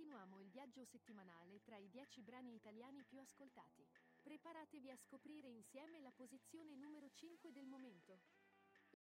continuiamo il viaggio settimanale tra i 10 brani italiani più ascoltati. Preparatevi a scoprire insieme la posizione numero 5 del momento.